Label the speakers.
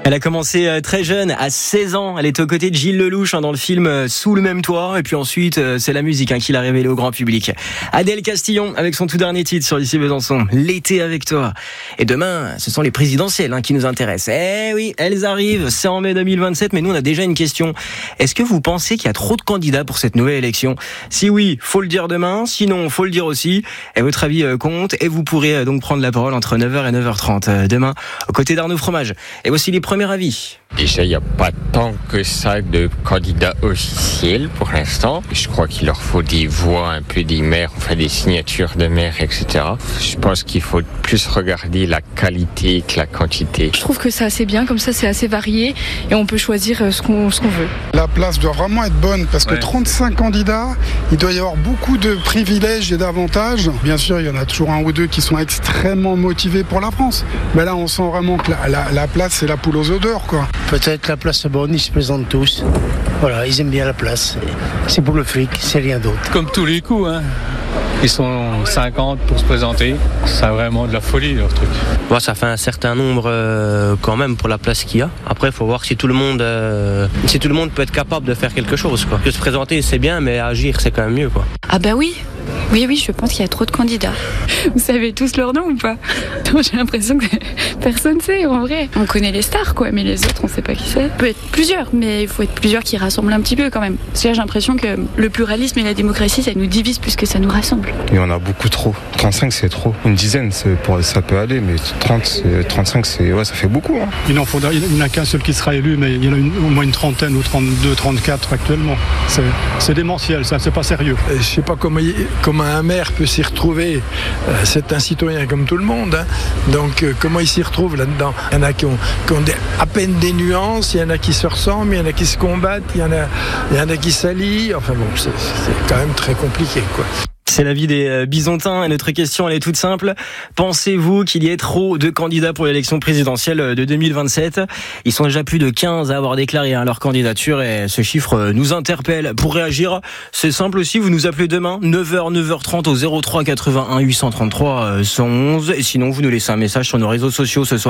Speaker 1: Elle a commencé très jeune, à 16 ans. Elle était aux côtés de Gilles Lelouch dans le film Sous le même toit. Et puis ensuite, c'est la musique qui l'a révélée au grand public. Adèle Castillon avec son tout dernier titre sur Ici Besançon, L'été avec toi. Et demain, ce sont les présidentielles qui nous intéressent. Eh oui, elles arrivent, c'est en mai 2027. Mais nous, on a déjà une question. Est-ce que vous pensez qu'il y a trop de candidats pour cette nouvelle élection ? Si oui, faut le dire demain. Sinon, faut le dire aussi. Et votre avis compte. Et vous pourrez donc prendre la parole entre 9h et 9h30 demain, aux côtés d'Arnaud Fromage. Et voici les premier avis.
Speaker 2: Déjà, il n'y a pas tant que ça de candidats officiels pour l'instant. Je crois qu'il leur faut des voix, un peu des maires, enfin des signatures de maires, etc. Je pense qu'il faut plus regarder la qualité que la quantité.
Speaker 3: Je trouve que c'est assez bien, comme ça c'est assez varié et on peut choisir ce qu'on veut.
Speaker 4: La place doit vraiment être bonne parce que 35 candidats, il doit y avoir beaucoup de privilèges et d'avantages. Bien sûr, il y en a toujours un ou deux qui sont extrêmement motivés pour la France. Mais là, on sent vraiment que la place, c'est la poule aux œufs d'or, quoi.
Speaker 5: Peut-être la place est bonne, ils se présentent tous. Voilà, ils aiment bien la place. C'est pour le fric, c'est rien d'autre.
Speaker 6: Comme tous les coups, Ils sont 50 pour se présenter. C'est vraiment de la folie, leur truc.
Speaker 7: Bon, ça fait un certain nombre quand même pour la place qu'il y a. Après, il faut voir si tout le monde peut être capable de faire quelque chose, quoi. De se présenter, c'est bien, mais agir, c'est quand même mieux, quoi.
Speaker 3: Ah bah oui. Oui, je pense qu'il y a trop de candidats. Vous savez tous leur nom ou pas ? Non, j'ai l'impression que personne ne sait, en vrai. On connaît les stars, quoi, mais les autres, on ne sait pas qui c'est. Peut être plusieurs, mais il faut être plusieurs qui rassemblent un petit peu, quand même. Parce que j'ai l'impression que le pluralisme et la démocratie, ça nous divise plus que ça nous rassemble.
Speaker 8: Il y en a beaucoup trop. 35, c'est trop. Une dizaine, ça peut aller, mais 35, ça fait beaucoup.
Speaker 4: Il n'y en a qu'un seul qui sera élu, mais il y en a au moins une trentaine ou 32, 34 actuellement. C'est démentiel, ça, c'est pas sérieux.
Speaker 9: Je ne sais pas comment un maire peut s'y retrouver. C'est un citoyen comme tout le monde. Donc, comment il s'y retrouve là-dedans ? Il y en a qui ont à peine des nuances, il y en a qui se ressemblent, il y en a qui se combattent, il y en a qui s'allient. Enfin bon, c'est quand même très compliqué, quoi.
Speaker 1: C'est l'avis des Bisontins et notre question elle est toute simple. Pensez-vous qu'il y ait trop de candidats pour l'élection présidentielle de 2027 ? Ils sont déjà plus de 15 à avoir déclaré leur candidature et ce chiffre nous interpelle. Pour réagir, c'est simple aussi, vous nous appelez demain 9h, 9h30 au 03 81 833 111 et sinon vous nous laissez un message sur nos réseaux sociaux ce soir.